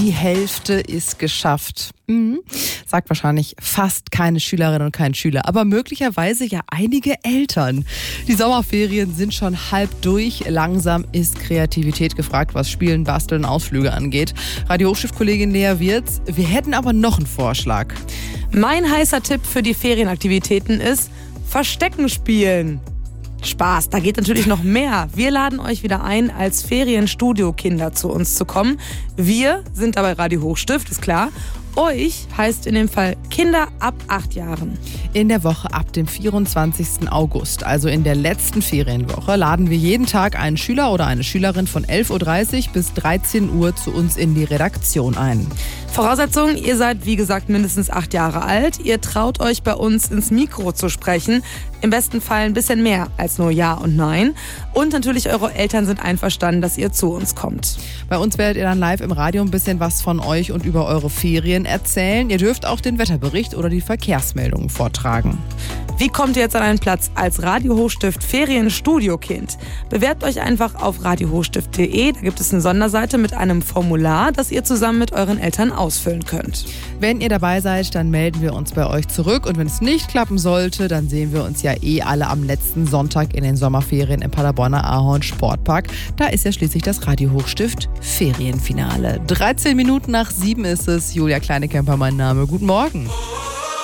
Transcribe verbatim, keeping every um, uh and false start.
Die Hälfte ist geschafft. Mhm. Sagt wahrscheinlich fast keine Schülerin und kein Schüler, aber möglicherweise ja einige Eltern. Die Sommerferien sind schon halb durch. Langsam ist Kreativität gefragt, was Spielen, Basteln, Ausflüge angeht. Radio-Hochstift-Kollegin Lea Wirz, wir hätten aber noch einen Vorschlag. Mein heißer Tipp für die Ferienaktivitäten ist Verstecken spielen. Spaß, da geht natürlich noch mehr. Wir laden euch wieder ein, als Ferienstudio-Kinder zu uns zu kommen. Wir sind dabei Radio Hochstift, ist klar. Euch heißt in dem Fall Kinder ab acht Jahren. In der Woche ab dem vierundzwanzigsten August, also in der letzten Ferienwoche, laden wir jeden Tag einen Schüler oder eine Schülerin von elf Uhr dreißig bis dreizehn Uhr zu uns in die Redaktion ein. Voraussetzung, ihr seid wie gesagt mindestens acht Jahre alt. Ihr traut euch bei uns ins Mikro zu sprechen. Im besten Fall ein bisschen mehr als nur Ja und Nein. Und natürlich eure Eltern sind einverstanden, dass ihr zu uns kommt. Bei uns werdet ihr dann live im Radio ein bisschen was von euch und über eure Ferien erzählen. Ihr dürft auch den Wetterbericht oder die Verkehrsmeldungen vortragen. Wie kommt ihr jetzt an einen Platz als Radio Hochstift Ferienstudiokind? Bewerbt euch einfach auf radio hochstift punkt de. Da gibt es eine Sonderseite mit einem Formular, das ihr zusammen mit euren Eltern ausfüllen könnt. Wenn ihr dabei seid, dann melden wir uns bei euch zurück. Und wenn es nicht klappen sollte, dann sehen wir uns ja eh alle am letzten Sonntag in den Sommerferien im Paderborner Ahorn Sportpark. Da ist ja schließlich das Radio Hochstift Ferienfinale. dreizehn Minuten nach sieben ist es. Julia Kleinekemper mein Name. Guten Morgen.